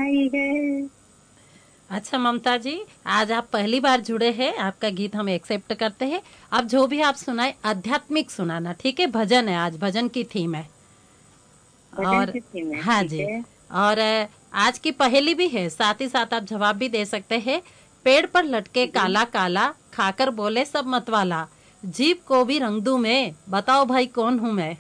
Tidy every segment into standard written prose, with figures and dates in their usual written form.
आई है। अच्छा ममता जी, आज आप पहली बार जुड़े हैं, आपका गीत हम एक्सेप्ट करते हैं। अब जो भी आप सुनाए आध्यात्मिक सुनाना, ठीक है? भजन है, आज भजन की थीम है। भजन और की थीम है, हाँ ठीक जी। है। और आज की पहेली भी है, साथ ही साथ आप जवाब भी दे सकते हैं। पेड़ पर लटके जी। काला काला, खाकर बोले सब मतवाला, जीभ को भी रंग दूं मैं, बताओ भाई कौन हूँ मैं?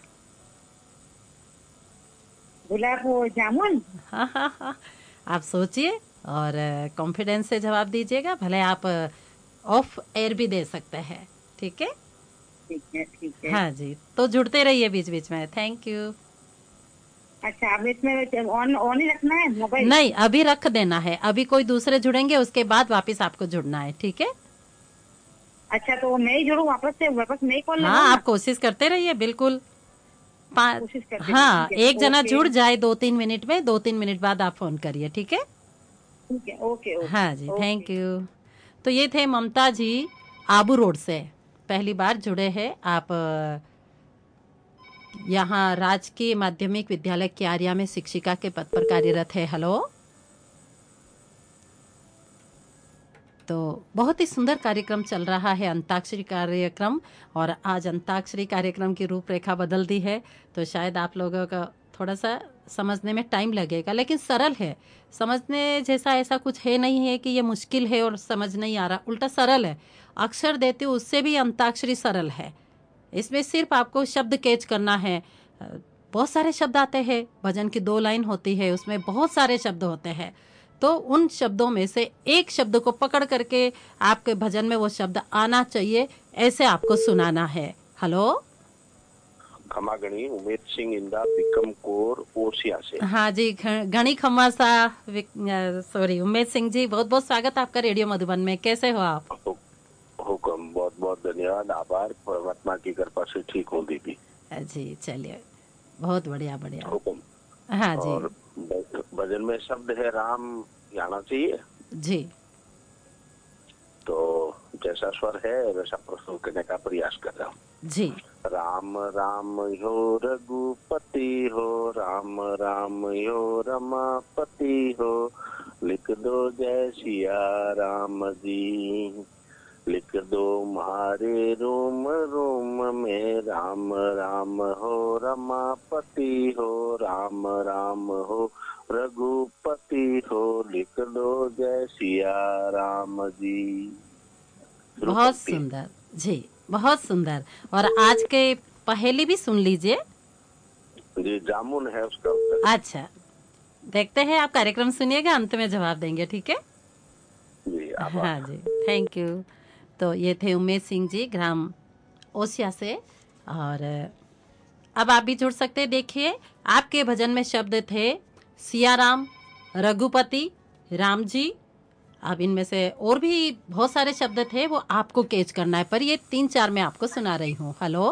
गुलाब वो जामुन। हाँ हाँ हाँ, आप सोचिए और कॉन्फिडेंस से जवाब दीजिएगा। भले आप ऑफ एयर भी दे सकते हैं, ठीक है? ठीक है, ठीक है। हाँ जी, तो जुड़ते रहिए बीच बीच में। Thank you. अच्छा, अब इसमें ऑन ऑन ही रखना है मोबाइल? नहीं, अभी रख देना है, अभी कोई दूसरे जुड़ेंगे, उसके बाद वापस आपको जुड़ना है, ठीक है? अच्छा, तो मैं ही जुड़ू वापस से, वापस मैं ही कॉल हाँ, लगाऊं ना? आप कोशिश करते रहिए, बिल्कुल। कोशिश करते रहो, हाँ, ठीक है। एक जना ओके। जुड़ जाए 2-3 मिनट में, 2-3 मिनट बाद आप फोन करिए, ठीक है? ठीक है, ओके हाँ जी, ओके थैंक ओके। यू। तो ये थे ममता जी, आबू रोड से। पहली बार जुड़े हैं आप। यहाँ राजकीय माध्यमिक विद्यालय क्यारिया में शिक्षिका के पद पर कार्यरत है। हेलो। तो बहुत ही सुंदर कार्यक्रम चल रहा है, अंताक्षरी कार्यक्रम। और आज अंताक्षरी कार्यक्रम की रूपरेखा बदल दी है, तो शायद आप लोगों का थोड़ा सा समझने में टाइम लगेगा, लेकिन सरल है। समझने जैसा ऐसा कुछ है नहीं है कि ये मुश्किल है और समझ नहीं आ रहा, उल्टा सरल है। अक्षर देती हूँ उससे भी अंताक्षरी सरल है। इसमें सिर्फ आपको शब्द कैच करना है। बहुत सारे शब्द आते हैं, भजन की 2 लाइन होती है, उसमें बहुत सारे शब्द होते हैं। तो उन शब्दों में से एक शब्द को पकड़ करके आपके भजन में वो शब्द आना चाहिए, ऐसे आपको सुनाना है। हेलो। खमागणी उमेद सिंह इंदा बिकम कोर ओसिया से। हाँ जी, घणी खम्मा सा। सॉरी उमेश सिंह जी, बहुत बहुत स्वागत आपका रेडियो मधुबन में। कैसे हो आप? हुक्म, बहुत बहुत धन्यवाद, आभार, परमात्मा की कृपा से ठीक हूँ दीदी। जी चलिए, बहुत बढ़िया बढ़िया। हुक्म। हाँ जी। और भजन में शब्द है राम, ये आना चाहिए। जी तो जैसा स्वर है वैसा प्रस्तुत करने का प्रयास कर रहा हूँ। जी। राम राम हो रघुपति हो, राम राम हो रमापति हो, लिख दो जय सिया राम जी, लिख दो मारे रोम रोम में, राम राम हो रमापति हो, राम राम हो रघुपति हो, लिख दो जय सिया राम जी। बहुत सुंदर जी, बहुत सुंदर। और आज के पहेली भी सुन लीजिए। जी, जामुन है उसका उत्तर। अच्छा, देखते हैं, आप कार्यक्रम सुनिएगा, अंत में जवाब देंगे, ठीक है? जी, आभार। हाँ जी, थैंक यू। तो ये थे उमेश सिंह जी, ग्राम ओसिया से। और अब आप भी जुड़ सकते हैं। देखिए, आपके भजन में शब्द थे सियाराम, रघुपति, राम जी। अब इनमें से और भी बहुत सारे शब्द थे, वो आपको कैच करना है, पर ये 3-4 मैं आपको सुना रही हूँ। हेलो।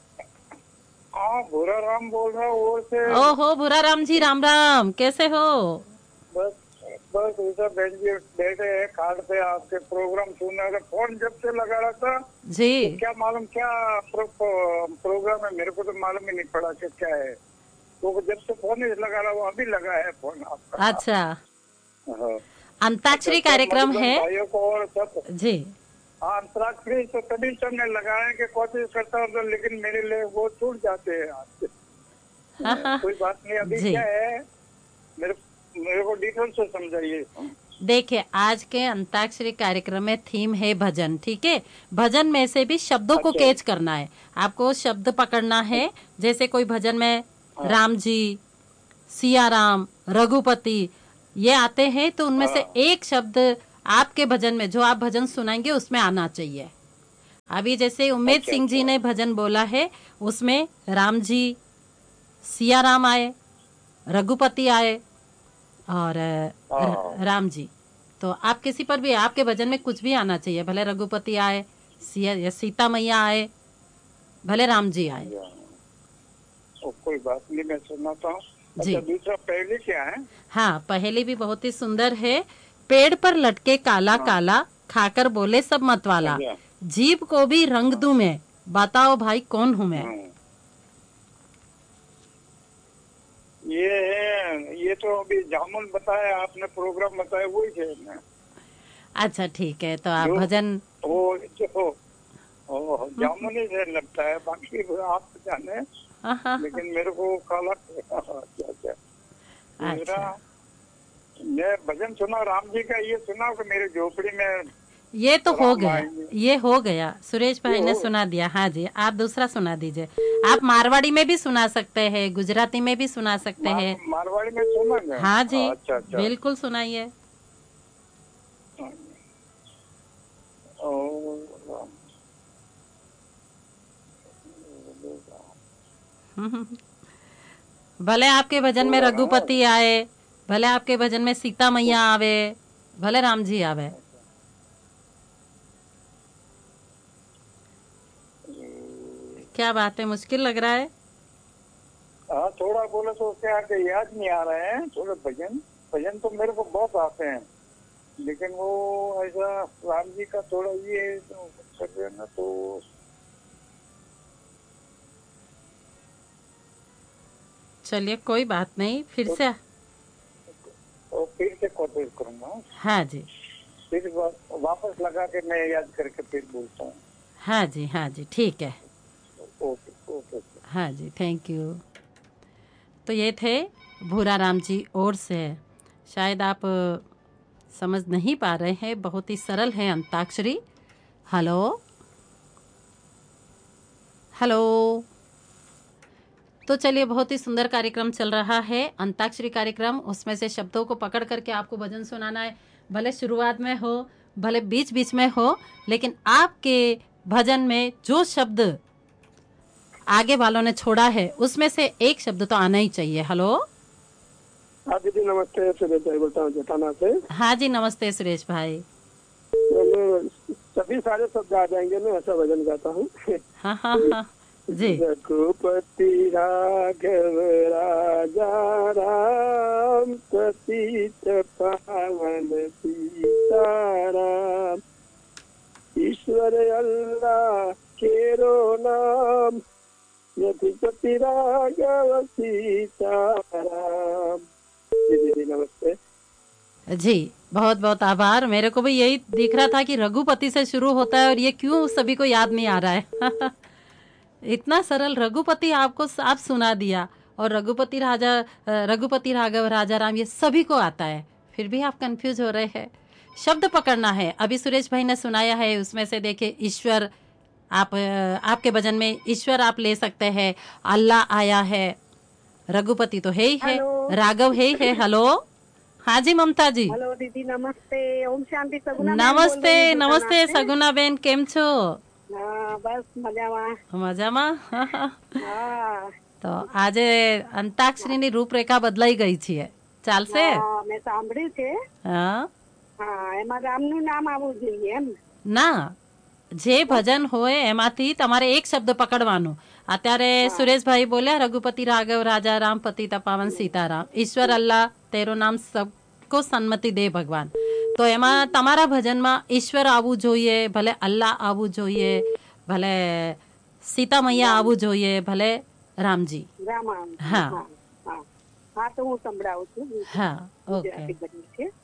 हाँ, भूरा राम बोल रहा हूँ और से। ओहो भूरा राम जी, राम राम, कैसे हो? बस बस उधर बैठे हैं खाट पे, आपके प्रोग्राम सुन रहा था। फोन जब से लगा रहा था जी। तो क्या मालूम क्या प्रोग्राम है, मेरे को तो मालूम ही नहीं पड़ा कि क्या है। तो जब से फोन ही लगा रहा हूँ, अभी लगा है फोन आपका। अच्छा, हाँ। अंताक्षरी अच्छा, सब कार्यक्रम मधुबन है भाइयों को और सब। जी। हाँ, अंतराक्षरी तो तभी सबने लगाया कि कोशिश करता हूँ, लेकिन मेरे लिए वो छूट जाते हैं आपसे। हाँ हाँ कोई बात नहीं, अभी जी। क्या है, मेरे मेरे को डिटेल से समझाइए। देखिए, आज के अंताक्षरी कार्यक्रम में थीम है भजन, ठीक है? भजन में से भी शब्दों को अच्छा। कैच करना है, आपको शब्द पकड़ना है। जैसे कोई भजन में हाँ राम जी, सिया राम, रघुपति ये आते हैं, तो उनमें से हाँ। एक शब्द आपके भजन में, जो आप भजन सुनाएंगे, उसमें आना चाहिए। अभी जैसे उमेश अच्छा सिंह जी अच्छा। ने भजन बोला है, उसमें राम जी, सिया राम आए, रघुपति आए, और हाँ राम जी। तो आप किसी पर भी, आपके भजन में कुछ भी आना चाहिए, भले रघुपति आए, सिया या सीता मैया आए, भले राम जी आए। तो कोई बात नहीं, मैं सुनाता हूँ। जी। अच्छा, दूसरा पहले क्या है? हाँ, पहेली भी बहुत ही सुंदर है। पेड़ पर लटके काला हाँ। काला, खाकर बोले सब मतवाला, अच्छा। जीभ को भी रंग दूं मैं, बताओ भाई कौन हूँ मैं? हाँ। ये है, ये तो अभी जामुन बताया आपने, प्रोग्राम बताया वही है ना। अच्छा ठीक है, तो आप जो- भजन वो जो जामुन ही से लगता है, बाकी आप जाने, हाँ हाँ लेकिन मेरे को काला अच्छा। अच्छा, मैं भजन सुना राम जी का, ये सुना कि मेरे झोपड़ी में ये तो हो राम गया, आएंगे। ये हो गया, सुरेश भाई ने सुना दिया। हाँ जी, आप दूसरा सुना दीजिए। आप मारवाड़ी में भी सुना सकते हैं, गुजराती में भी सुना सकते हैं। मारवाड़ी में सुना गया। हाँ जी, अच्छा अच्छा। बिल्कुल सुनाइए। और भले आपके भजन में रघुपति आए, भले आपके भजन में सीता मैया आवे, भले राम जी आवे। क्या बात है, मुश्किल लग रहा है? हाँ, थोड़ा बोले तो क्या कि याद नहीं आ रहे हैं थोड़े भजन। भजन तो मेरे को बहुत आते हैं, लेकिन वो ऐसा राम जी का थोड़ा ये कर रहे हैं ना, तो चलिए कोई बात नहीं, फिर से। फिर से कोशिश करूंगा। हाँ जी, फिर वापस लगा के मैं याद करके फिर बोलता हूँ। हाँ जी, हाँ जी, ठीक है। Okay okay. हाँ जी, थैंक यू। तो ये थे भूरा राम जी और से। शायद आप समझ नहीं पा रहे हैं, बहुत ही सरल है अंताक्षरी। Hello hello. तो चलिए, बहुत ही सुंदर कार्यक्रम चल रहा है, अंताक्षरी कार्यक्रम। उसमें से शब्दों को पकड़ करके आपको भजन सुनाना है, भले शुरुआत में हो, भले बीच बीच में हो, लेकिन आपके भजन में जो शब्द आगे वालों ने छोड़ा है उसमें से एक शब्द तो आना ही चाहिए। हेलो। हाँ दीदी नमस्ते, सुरेश भाई बोलता हूँ जटाना से। हाँ जी, नमस्ते सुरेश भाई। सभी सारे शब्द आ जाएंगे, मैं ऐसा भजन गाता हूँ। हाँ हाँ हाँ जी। रघुपति राघव राजा राम, पतित पावन सीताराम, ईश्वर अल्लाह केरो नाम, रघुपति राघव सीताराम। जी दीदी नमस्ते। जी बहुत बहुत आभार। मेरे को भी यही दिख रहा था कि रघुपति से शुरू होता है और ये क्यों सभी को याद नहीं आ रहा है। इतना सरल रघुपति आपको आप सुना दिया, और रघुपति राघव राजा राम ये सभी को आता है, फिर भी आप कंफ्यूज हो रहे हैं। शब्द पकड़ना है। अभी सुरेश भाई ने सुनाया है, उसमें से देखिए ईश्वर, आप आपके भजन में ईश्वर आप ले सकते हैं, अल्लाह आया है, रघुपति तो है ही है, राघव है ही है। हेलो। हाँ जी ममता जी। हेलो दीदी नमस्ते, ओम शांति सगुना। नमस्ते नमस्ते सगुना बेन, केम छो? हाँ बस मजाમાં મજામાં। હા તો આજે અંતાક્ષરીની રૂપરેખા બદલાઈ ગઈ છે, ચાલશે? હા મેં સાંભળ્યું છે। હા હા એમાં રામનું નામ આવવું જોઈએ એમ? ના, જે ભજન હોય એમાંથી તમારે એક શબ્દ પકડવાનો। અત્યારે સુરેશભાઈ બોલ્યા રઘુપતિ રાઘવ રાજા રામ પતિત પાવન સીતારામ, ઈશ્વર અલ્લાહ તેરો નામ સબકો સન્મતિ દે ભગવાન। તો એમાં તમારા ભજનમાં ઈશ્વર આવવું જોઈએ, ભલે અલ્લાહ આવવું જોઈએ, ભલે સીતા મૈયા આવવું જોઈએ, ભલે રામજી। રામ હા હા હા હા તો હું સંભળાવું છું। હા, ગુજરાતી ઓકે। ભજન છે।